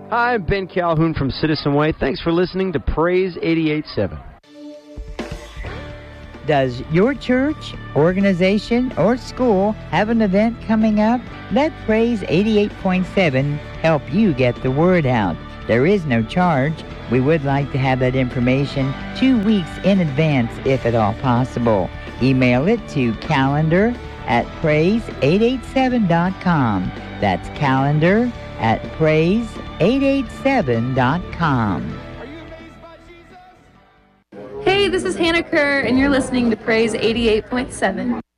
Hi, I'm Ben Calhoun from Citizen Way. Thanks for listening to Praise 88.7. Does your church, organization, or school have an event coming up? Let Praise 88.7 help you get the word out. There is no charge. We would like to have that information 2 weeks in advance if at all possible. Email it to calendar@praise887.com. That's calendar@praise887.com. Hey, this is Hannah Kerr, and you're listening to Praise 88.7.